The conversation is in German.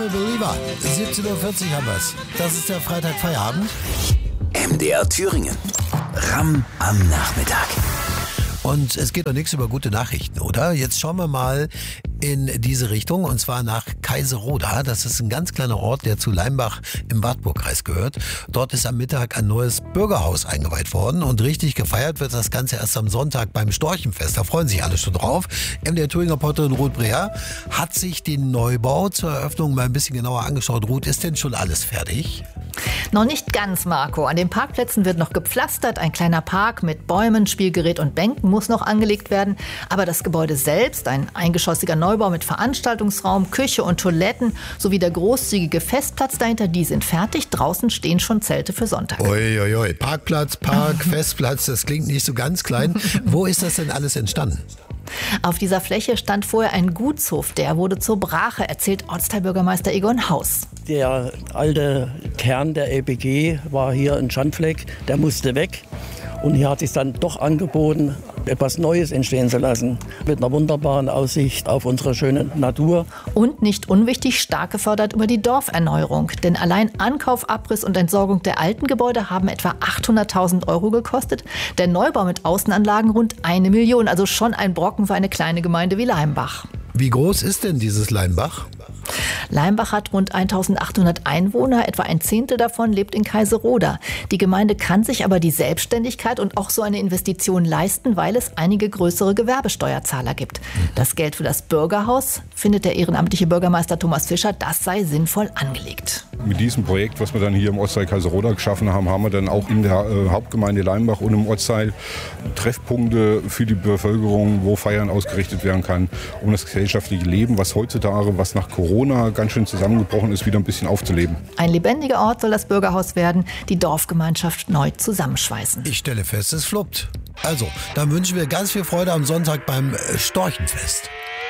I'm a Believer. 17:40 Uhr haben wir's. Das ist der Freitagfeierabend. MDR Thüringen. Ramm am Nachmittag. Und es geht doch nichts über gute Nachrichten, oder? Jetzt schauen wir mal in diese Richtung, und zwar nach Kaiseroda. Das ist ein ganz kleiner Ort, der zu Leimbach im Wartburgkreis gehört. Dort ist am Mittag ein neues Bürgerhaus eingeweiht worden und richtig gefeiert wird das Ganze erst am Sonntag beim Storchenfest. Da freuen sich alle schon drauf. MDR Thüringen-Reporterin Ruth Breher hat sich den Neubau zur Eröffnung mal ein bisschen genauer angeschaut. Ruth, ist denn schon alles fertig? Noch nicht ganz, Marco. An den Parkplätzen wird noch gepflastert. Ein kleiner Park mit Bäumen, Spielgerät und Bänken muss noch angelegt werden. Aber das Gebäude selbst, ein eingeschossiger Neubau mit Veranstaltungsraum, Küche und Toiletten sowie der großzügige Festplatz dahinter, die sind fertig. Draußen stehen schon Zelte für Sonntag. Uiuiui, Parkplatz, Park, Festplatz, das klingt nicht so ganz klein. Wo ist das denn alles entstanden? Auf dieser Fläche stand vorher ein Gutshof. Der wurde zur Brache, erzählt Ortsteilbürgermeister Egon Haus. Der alte Kern der LPG war hier ein Schandfleck, der musste weg. Und hier hat sich dann doch angeboten, etwas Neues entstehen zu lassen. Mit einer wunderbaren Aussicht auf unsere schöne Natur. Und nicht unwichtig, stark gefördert über die Dorferneuerung. Denn allein Ankauf, Abriss und Entsorgung der alten Gebäude haben etwa 800.000 € gekostet. Der Neubau mit Außenanlagen rund 1 Million. Also schon ein Brocken für eine kleine Gemeinde wie Leimbach. Wie groß ist denn dieses Leimbach? Leimbach hat rund 1.800 Einwohner, etwa ein Zehntel davon lebt in Kaiseroda. Die Gemeinde kann sich aber die Selbstständigkeit und auch so eine Investition leisten, weil es einige größere Gewerbesteuerzahler gibt. Das Geld für das Bürgerhaus, findet der ehrenamtliche Bürgermeister Thomas Fischer, das sei sinnvoll angelegt. Mit diesem Projekt, was wir dann hier im Ortsteil Kaiseroda geschaffen haben, haben wir dann auch in der Hauptgemeinde Leimbach und im Ortsteil Treffpunkte für die Bevölkerung, wo Feiern ausgerichtet werden kann, um das gesellschaftliche Leben, was heutzutage, was nach Corona ganz schön zusammengebrochen ist, wieder ein bisschen aufzuleben. Ein lebendiger Ort soll das Bürgerhaus werden, die Dorfgemeinschaft neu zusammenschweißen. Ich stelle fest, es fluppt. Also, dann wünschen wir ganz viel Freude am Sonntag beim Storchenfest.